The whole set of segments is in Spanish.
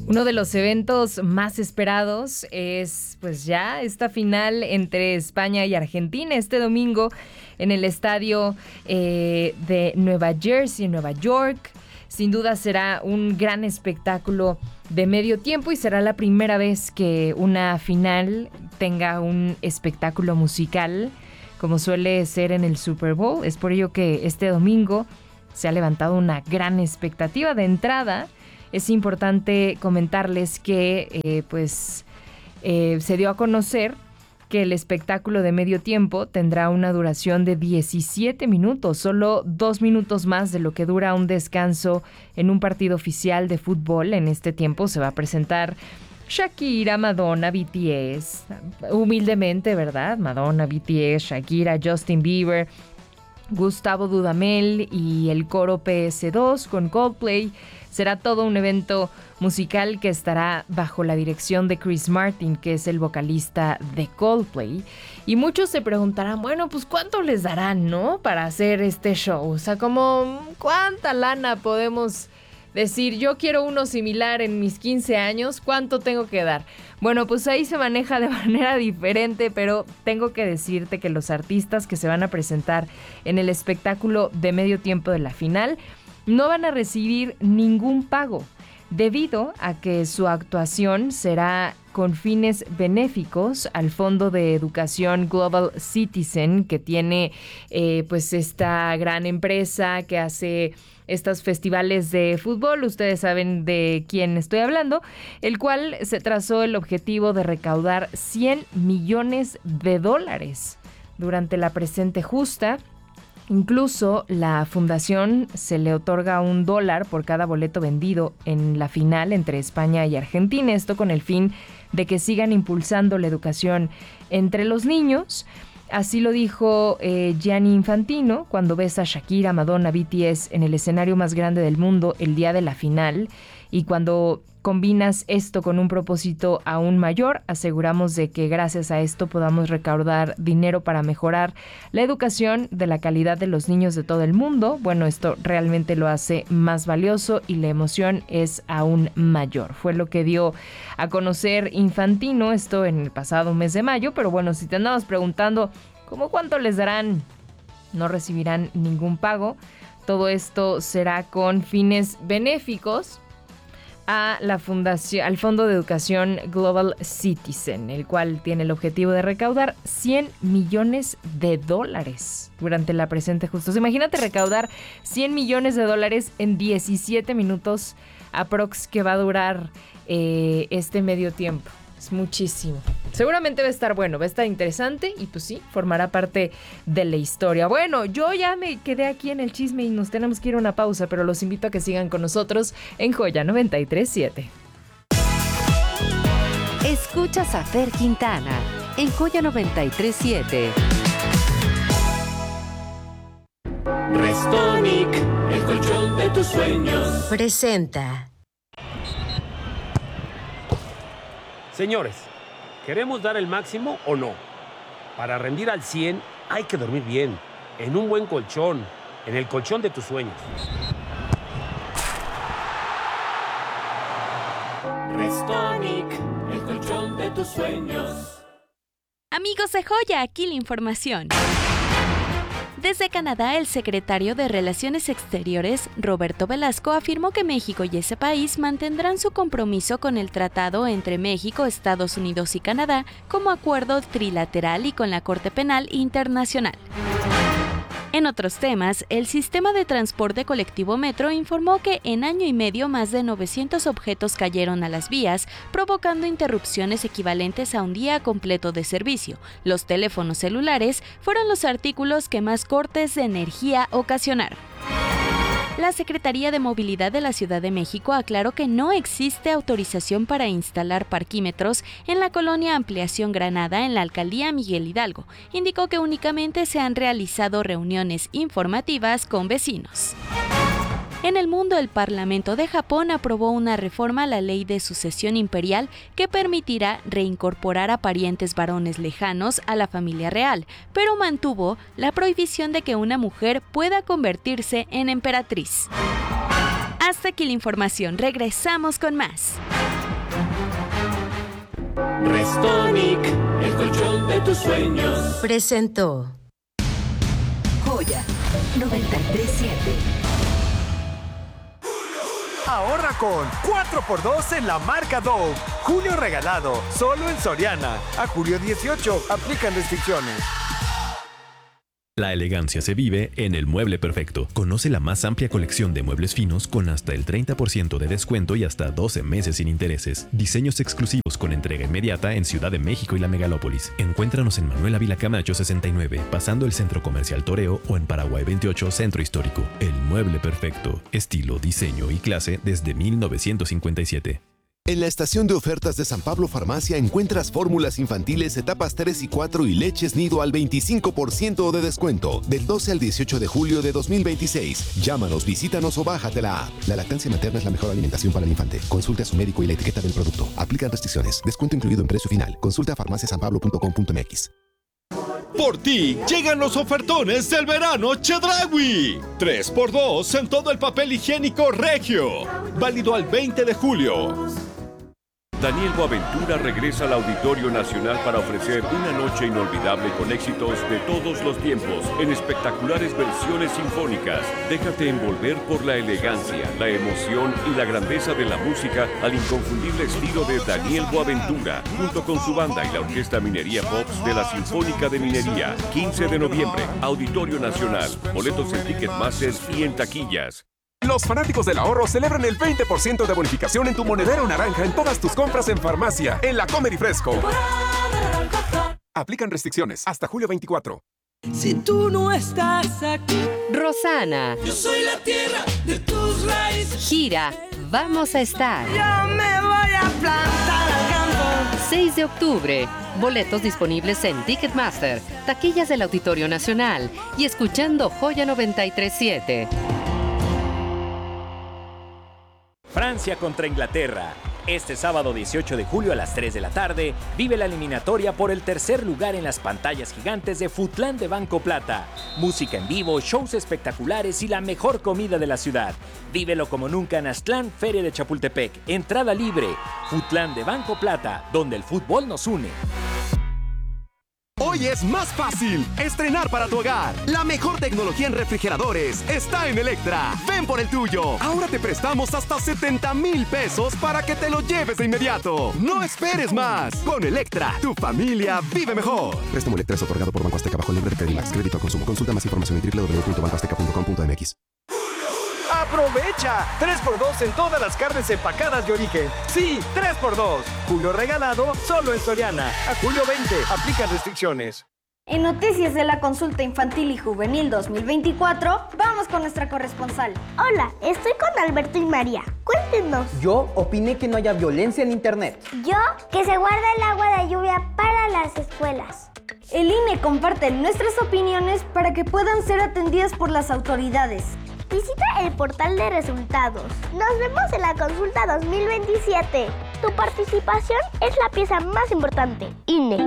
Uno de los eventos más esperados es pues ya esta final entre España y Argentina este domingo en el estadio de Nueva Jersey, Nueva York. Sin duda será un gran espectáculo de medio tiempo y será la primera vez que una final tenga un espectáculo musical como suele ser en el Super Bowl. Es por ello que este domingo se ha levantado una gran expectativa. De entrada, es importante comentarles que se dio a conocer que el espectáculo de medio tiempo tendrá una duración de 17 minutos, solo 2 minutos más de lo que dura un descanso en un partido oficial de fútbol. En este tiempo se va a presentar Shakira, Madonna, BTS, humildemente, ¿verdad? Madonna, BTS, Shakira, Justin Bieber, Gustavo Dudamel y el coro PS2 con Coldplay. Será todo un evento musical que estará bajo la dirección de Chris Martin, que es el vocalista de Coldplay. Y muchos se preguntarán, bueno, pues ¿cuánto les darán, no? Para hacer este show. O sea, como ¿cuánta lana podemos decir? Yo quiero uno similar en mis 15 años, ¿cuánto tengo que dar? Bueno, pues ahí se maneja de manera diferente, pero tengo que decirte que los artistas que se van a presentar en el espectáculo de medio tiempo de la final no van a recibir ningún pago, debido a que su actuación será con fines benéficos al Fondo de Educación Global Citizen, que tiene pues esta gran empresa que hace estos festivales de fútbol. Ustedes saben de quién estoy hablando, el cual se trazó el objetivo de recaudar $100 millones durante la presente justa. Incluso la fundación se le otorga $1 por cada boleto vendido en la final entre España y Argentina. Esto con el fin de que sigan impulsando la educación entre los niños. Así lo dijo Gianni Infantino cuando ves a Shakira, Madonna, BTS en el escenario más grande del mundo el día de la final. Y cuando combinas esto con un propósito aún mayor, aseguramos de que gracias a esto podamos recaudar dinero para mejorar la educación de la calidad de los niños de todo el mundo. Bueno, esto realmente lo hace más valioso y la emoción es aún mayor. Fue lo que dio a conocer Infantino, esto en el pasado mes de mayo. Pero bueno, si te andabas preguntando ¿cómo cuánto les darán? No recibirán ningún pago. Todo esto será con fines benéficos a la fundación, al Fondo de Educación Global Citizen, el cual tiene el objetivo de recaudar $100 millones durante la presente justa. Imagínate recaudar $100 millones en 17 minutos aprox que va a durar este medio tiempo. Es muchísimo. Seguramente va a estar bueno, va a estar interesante y pues sí, formará parte de la historia. Bueno, yo ya me quedé aquí en el chisme y nos tenemos que ir a una pausa, pero los invito a que sigan con nosotros en Joya 93.7. Escuchas a Fer Quintana en Joya 93.7. Restonic, el colchón de tus sueños. Presenta. Señores, ¿queremos dar el máximo o no? Para rendir al 100 hay que dormir bien, en un buen colchón, en el colchón de tus sueños. Restonic, el colchón de tus sueños. Amigos de Joya, aquí la información. Desde Canadá, el secretario de Relaciones Exteriores, Roberto Velasco, afirmó que México y ese país mantendrán su compromiso con el tratado entre México, Estados Unidos y Canadá como acuerdo trilateral y con la Corte Penal Internacional. En otros temas, el sistema de transporte colectivo Metro informó que en año y medio más de 900 objetos cayeron a las vías, provocando interrupciones equivalentes a un día completo de servicio. Los teléfonos celulares fueron los artículos que más cortes de energía ocasionaron. La Secretaría de Movilidad de la Ciudad de México aclaró que no existe autorización para instalar parquímetros en la colonia Ampliación Granada en la alcaldía Miguel Hidalgo. Indicó que únicamente se han realizado reuniones informativas con vecinos. En el mundo, el Parlamento de Japón aprobó una reforma a la ley de sucesión imperial que permitirá reincorporar a parientes varones lejanos a la familia real, pero mantuvo la prohibición de que una mujer pueda convertirse en emperatriz. Hasta aquí la información, regresamos con más. Restonic, el colchón de tus sueños. Presentó Joya 93.7. Ahorra con 4x2 en la marca Dove. Julio regalado, solo en Soriana. A julio 18, aplican restricciones. La elegancia se vive en El Mueble Perfecto. Conoce la más amplia colección de muebles finos con hasta el 30% de descuento y hasta 12 meses sin intereses. Diseños exclusivos con entrega inmediata en Ciudad de México y la Megalópolis. Encuéntranos en Manuel Ávila Camacho 69, pasando el Centro Comercial Toreo, o en Paraguay 28, Centro Histórico. El Mueble Perfecto. Estilo, diseño y clase desde 1957. En la estación de ofertas de San Pablo Farmacia encuentras fórmulas infantiles etapas 3 y 4 y leches nido al 25% de descuento del 12 al 18 de julio de 2026. Llámanos, visítanos o bájate la app. La lactancia materna es la mejor alimentación para el infante. Consulte a su médico y la etiqueta del producto. Aplican restricciones. Descuento incluido en precio final. Consulta a farmaciasanpablo.com.mx. Por ti llegan los ofertones del verano Chedraui. 3x2 en todo el papel higiénico Regio. Válido al 20 de julio. Daniel Boaventura regresa al Auditorio Nacional para ofrecer una noche inolvidable con éxitos de todos los tiempos en espectaculares versiones sinfónicas. Déjate envolver por la elegancia, la emoción y la grandeza de la música al inconfundible estilo de Daniel Boaventura, junto con su banda y la Orquesta Minería Pops de la Sinfónica de Minería. 15 de noviembre, Auditorio Nacional. Boletos en Ticketmaster y en taquillas. Los fanáticos del ahorro celebran el 20% de bonificación en tu monedero naranja en todas tus compras en farmacia, en la Comer y Fresco. Aplican restricciones hasta julio 24. Si tú no estás aquí, Rosana. Yo soy la tierra de tus raíces. Gira, vamos a estar. Yo me voy a plantar al campo. 6 de octubre. Boletos disponibles en Ticketmaster, taquillas del Auditorio Nacional y escuchando Joya 93.7. Francia contra Inglaterra. Este sábado 18 de julio a las 3 de la tarde, vive la eliminatoria por el tercer lugar en las pantallas gigantes de Futlán de Banco Plata. Música en vivo, shows espectaculares y la mejor comida de la ciudad. Vívelo como nunca en Aztlán, Feria de Chapultepec. Entrada libre. Futlán de Banco Plata, donde el fútbol nos une. Hoy es más fácil estrenar para tu hogar. La mejor tecnología en refrigeradores está en Electra. Ven por el tuyo. Ahora te prestamos hasta 70,000 pesos para que te lo lleves de inmediato. No esperes más. Con Electra, tu familia vive mejor. Préstamo Electra es otorgado por Banco Azteca bajo el nombre de Credimax. Crédito al consumo. Consulta más información en www.bancoazteca.com.mx. ¡Aprovecha! 3x2 en todas las carnes empacadas de origen. Sí, 3x2. Julio regalado, solo en Soriana. A julio 20, aplican restricciones. En Noticias de la Consulta Infantil y Juvenil 2024, vamos con nuestra corresponsal. Hola, estoy con Alberto y María. Cuéntenos. Yo opiné que no haya violencia en Internet. Yo, que se guarda el agua de lluvia para las escuelas. El INE comparte nuestras opiniones para que puedan ser atendidas por las autoridades. Visita el portal de resultados. Nos vemos en la consulta 2027. Tu participación es la pieza más importante. INE.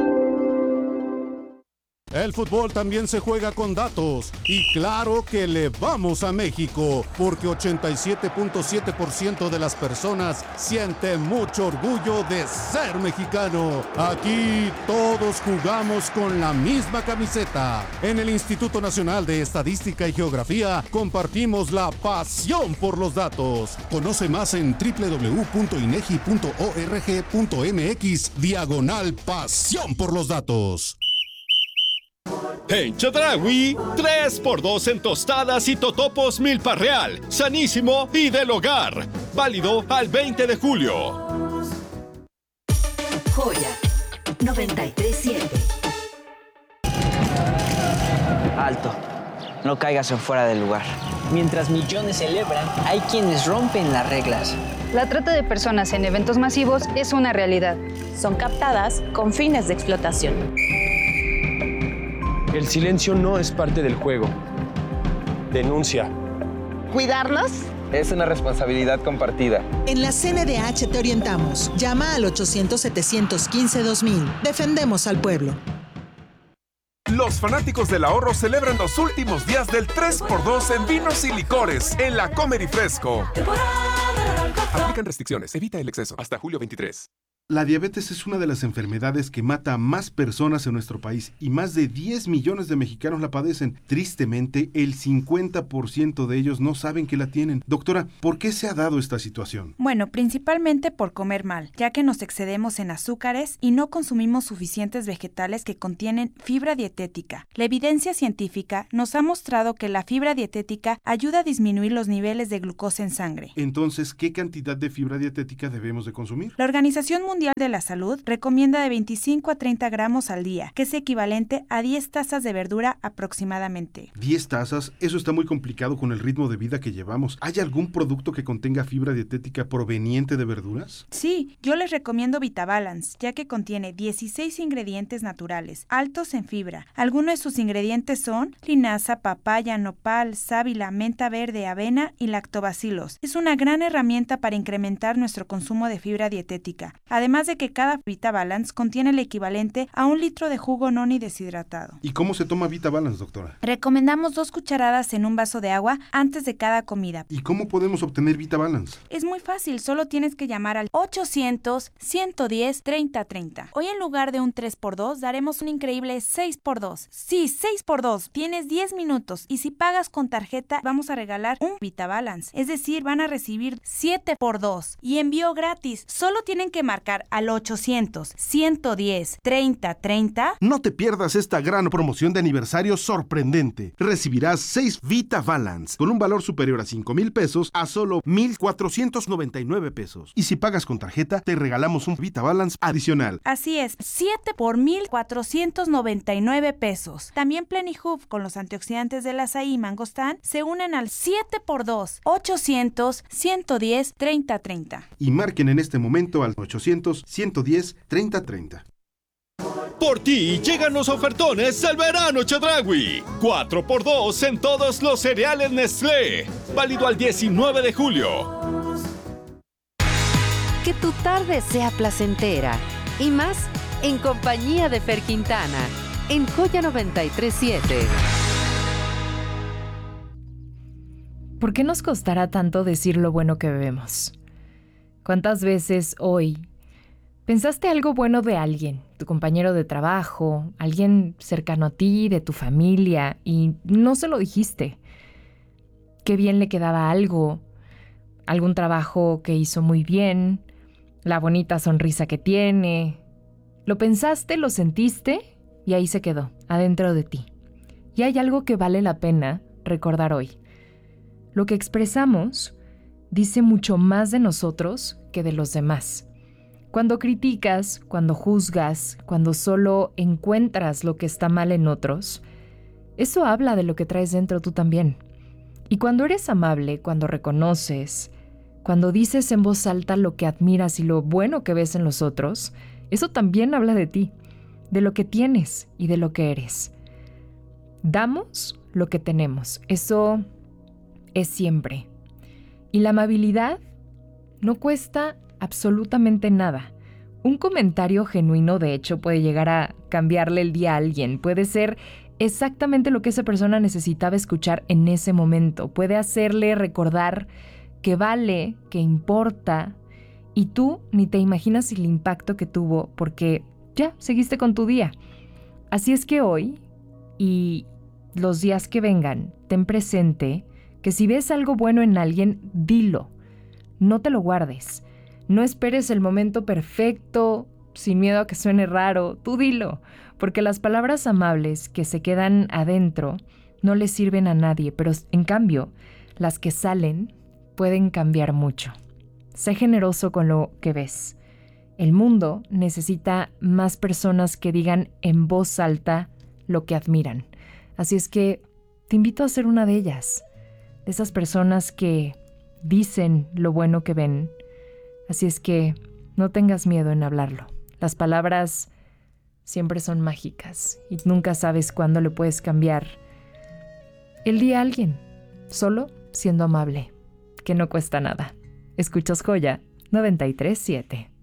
El fútbol también se juega con datos y claro que le vamos a México porque 87.7% de las personas sienten mucho orgullo de ser mexicano. Aquí todos jugamos con la misma camiseta. En el Instituto Nacional de Estadística y Geografía compartimos la pasión por los datos. Conoce más en www.inegi.org.mx/pasión por los datos. En Chedraui, 3x2 en tostadas y totopos Milpa Real, sanísimo y del hogar. Válido al 20 de julio. Joya 93.7. Alto, no caigas en fuera del lugar. Mientras millones celebran, hay quienes rompen las reglas. La trata de personas en eventos masivos es una realidad. Son captadas con fines de explotación. El silencio no es parte del juego. Denuncia. ¿Cuidarlos? Es una responsabilidad compartida. En la CNDH te orientamos. Llama al 800-715-2000. Defendemos al pueblo. Los fanáticos del ahorro celebran los últimos días del 3x2 en vinos y licores en la Comer y Fresco. Aplican restricciones. Evita el exceso. Hasta julio 23. La diabetes es una de las enfermedades que mata a más personas en nuestro país y más de 10 millones de mexicanos la padecen. Tristemente, el 50% de ellos no saben que la tienen. Doctora, ¿por qué se ha dado esta situación? Bueno, principalmente por comer mal, ya que nos excedemos en azúcares y no consumimos suficientes vegetales que contienen fibra dietética. La evidencia científica nos ha mostrado que la fibra dietética ayuda a disminuir los niveles de glucosa en sangre. Entonces, ¿qué cantidad de fibra dietética debemos de consumir? La Organización Mundial de la Salud recomienda de 25 a 30 gramos al día, que es equivalente a 10 tazas de verdura aproximadamente. 10 tazas, eso está muy complicado con el ritmo de vida que llevamos. ¿Hay algún producto que contenga fibra dietética proveniente de verduras? Sí, yo les recomiendo VitaBalance, ya que contiene 16 ingredientes naturales, altos en fibra. Algunos de sus ingredientes son linaza, papaya, nopal, sábila, menta verde, avena y lactobacilos. Es una gran herramienta para incrementar nuestro consumo de fibra dietética. Además de que cada VitaBalance contiene el equivalente a 1 litro de jugo noni deshidratado. ¿Y cómo se toma VitaBalance, doctora? Recomendamos 2 cucharadas en un vaso de agua antes de cada comida. ¿Y cómo podemos obtener VitaBalance? Es muy fácil, solo tienes que llamar al 800-110-3030. Hoy en lugar de un 3x2 daremos un increíble 6x2. Sí, 6x2. Tienes 10 minutos y si pagas con tarjeta vamos a regalar un VitaBalance. Es decir, van a recibir 7x2 y envío gratis. Solo tienen que marcar al 800-110-3030. No te pierdas esta gran promoción de aniversario sorprendente. Recibirás 6 VitaBalance con un valor superior a 5,000 pesos a solo 1,499 pesos. Y si pagas con tarjeta, te regalamos un VitaBalance adicional. Así es, 7 por 1,499 pesos. También Plenihub con los antioxidantes del azaí y mangostán se unen al 7x2. 800-110-3030. Y marquen en este momento al 800-110-3030. Por ti llegan los ofertones del verano Chedraui. 4x2 en todos los cereales Nestlé. Válido al 19 de julio. Que tu tarde sea placentera y más en compañía de Fer Quintana en Joya 93.7. ¿Por qué nos costará tanto decir lo bueno que bebemos? ¿Cuántas veces hoy pensaste algo bueno de alguien, tu compañero de trabajo, alguien cercano a ti, de tu familia, y no se lo dijiste? Qué bien le quedaba algo, algún trabajo que hizo muy bien, la bonita sonrisa que tiene. Lo pensaste, lo sentiste y ahí se quedó, adentro de ti. Y hay algo que vale la pena recordar hoy. Lo que expresamos dice mucho más de nosotros que de los demás. Cuando criticas, cuando juzgas, cuando solo encuentras lo que está mal en otros, eso habla de lo que traes dentro tú también. Y cuando eres amable, cuando reconoces, cuando dices en voz alta lo que admiras y lo bueno que ves en los otros, eso también habla de ti, de lo que tienes y de lo que eres. Damos lo que tenemos, eso es siempre. Y la amabilidad no cuesta absolutamente nada. Un comentario genuino, de hecho, puede llegar a cambiarle el día a alguien. Puede ser exactamente lo que esa persona necesitaba escuchar en ese momento. Puede hacerle recordar que vale, que importa, y tú ni te imaginas el impacto que tuvo porque ya seguiste con tu día. Así es que hoy y los días que vengan, ten presente que si ves algo bueno en alguien, dilo. No te lo guardes. No esperes el momento perfecto, sin miedo a que suene raro. Tú dilo, porque las palabras amables que se quedan adentro no le sirven a nadie, pero en cambio, las que salen pueden cambiar mucho. Sé generoso con lo que ves. El mundo necesita más personas que digan en voz alta lo que admiran. Así es que te invito a ser una de ellas, de esas personas que dicen lo bueno que ven. Así es que no tengas miedo en hablarlo. Las palabras siempre son mágicas y nunca sabes cuándo le puedes cambiar el día a alguien, solo siendo amable, que no cuesta nada. Escuchas Joya 93.7.